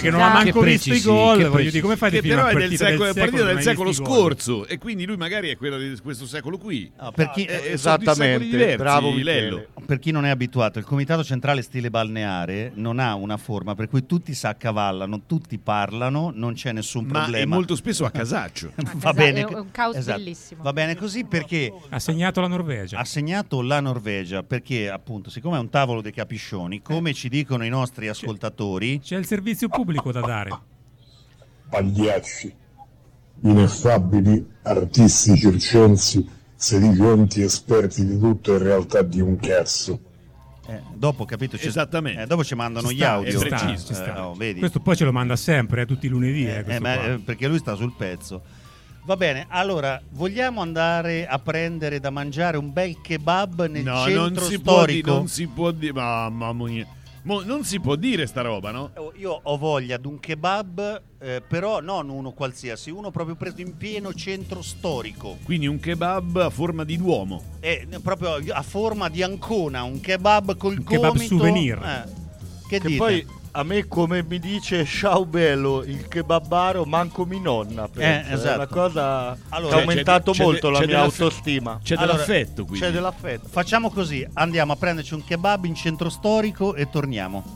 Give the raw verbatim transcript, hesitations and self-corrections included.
che non ha manco visto i gol, voglio dire, come fai a che definire però una è del partita secolo, del partita secolo del secolo non hai visto i gol? scorso e quindi lui magari è quello di questo secolo qui. No, per chi, Eh, eh, sono di esattamente, secoli diversi, bravo Lello. Michele. Per chi non è abituato, il comitato centrale stile balneare non ha una forma per cui tutti si accavallano, tutti parlano, non c'è nessun Ma problema. è molto spesso a casaccio. Va bene, È un caos esatto. bellissimo. Va bene così perché ha segnato la Norvegia. Ha segnato la Norvegia perché appunto, siccome è un tavolo dei capiscioni, come ci dicono i nostri ascoltatori, c'è il servizio pubblico da dare. Pagliacci, ineffabili artisti circensi, sedicenti esperti di tutto in realtà di un cazzo. Eh, dopo capito ci, Esattamente. Eh, dopo ci mandano Ci gli sta, audio. ci sta, Eh, ci sta. oh, vedi? Questo poi ce lo manda sempre, eh, tutti i lunedì. Eh, Eh, questo ma, qua. eh, perché lui sta sul pezzo. Va bene, allora vogliamo andare a prendere da mangiare un bel kebab nel No, centro non si può di- storico? non si può dire, mamma mia. Mo- non si può dire sta roba, no? Io ho voglia di un kebab, eh, però non uno qualsiasi, uno proprio preso in pieno centro storico. Quindi un kebab a forma di duomo. È proprio a forma di Ancona, un kebab col Un kebab gomito. souvenir. Eh, che, Che dite? poi a me, come mi dice Sciaubello, il kebabaro, manco mi nonna. penso. Eh, esatto. È una cosa Allora, che ha aumentato c'è de- molto c'è la de- mia c'è dell'aff- autostima. C'è Allora, dell'affetto, quindi. C'è dell'affetto. Facciamo così, andiamo a prenderci un kebab in centro storico e torniamo.